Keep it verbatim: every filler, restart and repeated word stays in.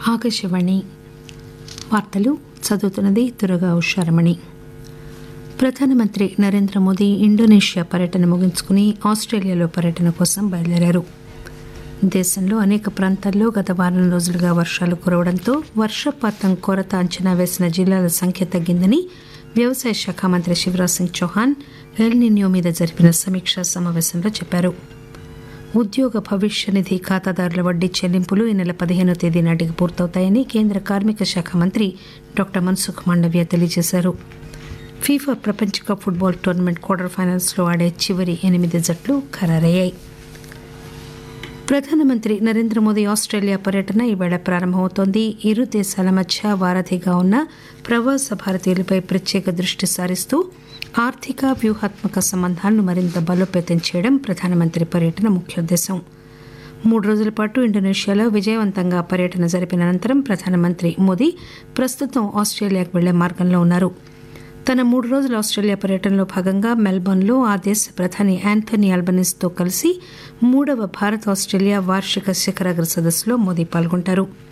ఆకాశవాణి వార్తలు చదువుతున్నది దుర్గా ఉషారమణి. ప్రధానమంత్రి నరేంద్ర మోదీ ఇండోనేషియా పర్యటన ముగించుకుని ఆస్ట్రేలియాలో పర్యటన కోసం బయలుదేరారు. దేశంలో అనేక ప్రాంతాల్లో గత వారం రోజులుగా వర్షాలు కురవడంతో వర్షపాతం కొరత అంచనా వేసిన జిల్లాల సంఖ్య తగ్గిందని వ్యవసాయ శాఖ మంత్రి శివరాజ్ సింగ్ చౌహాన్ ఎల్ నిన్యో మీద జరిపిన సమీక్షా సమావేశంలో చెప్పారు. ఉద్యోగ భవిష్య నిధి ఖాతాదారుల వడ్డీ చెల్లింపులు ఈ నెల పదిహేనో తేదీ నాటికి పూర్తవుతాయని కేంద్ర కార్మిక శాఖ మంత్రి డాక్టర్ మన్సుఖ్ మాండవ్య తెలియజేశారు. ఫీఫా ప్రపంచ కప్ ఫుట్బాల్ టోర్నమెంట్ క్వార్టర్ ఫైనల్స్లో ఆడే చివరి ఎనిమిది జట్లు ఖరారయ్యాయి. ప్రధానమంత్రి నరేంద్ర మోదీ ఆస్ట్రేలియా పర్యటన ఈవేళ ప్రారంభమవుతోంది. ఇరు దేశాల మధ్య వారధిగా ఉన్న ప్రవాస భారతీయులపై ప్రత్యేక దృష్టి సారిస్తూ ఆర్థిక వ్యూహాత్మక సంబంధాలను మరింత బలోపేతం చేయడం ప్రధానమంత్రి పర్యటన ముఖ్యోద్దేశం. మూడు రోజుల పాటు ఇండోనేషియాలో విజయవంతంగా పర్యటన జరిపిన అనంతరం ప్రధానమంత్రి మోదీ ప్రస్తుతం ఆస్ట్రేలియాకు వెళ్లే మార్గంలో ఉన్నారు. తన మూడు రోజుల ఆస్ట్రేలియా పర్యటనలో భాగంగా మెల్బోర్న్లో ఆ దేశ ప్రధాని యాంథనీ అల్బనీస్తో కలిసి మూడవ భారత్ ఆస్ట్రేలియా వార్షిక శిఖరాగ్ర సదస్సులో మోదీ పాల్గొంటారు.